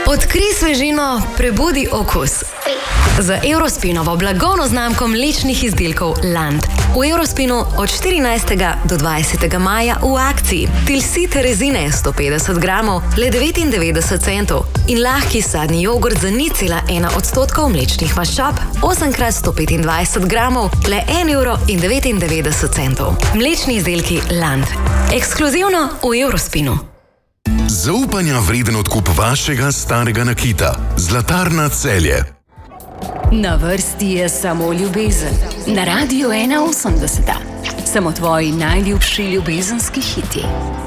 Odkrij svežino, prebudi okus. Z Eurospinovo blagovno znamko mlečnih izdelkov Land. V Eurospinu od 14. do 20. maja v akciji tilsite rezine 150 gramov le 99 centov in lahki sadni jogurt za 0,1% mlečnih maščob 8x125 gramov le 1,99 €. Mlečni izdelki Land. Ekskluzivno v Eurospinu. Zaupanja vreden odkup vašega starega nakita. Zlatarna Celje. Na vrsti je samo ljubezen. Na Radiu 81. Samo tvoji najljubši ljubezenski hiti.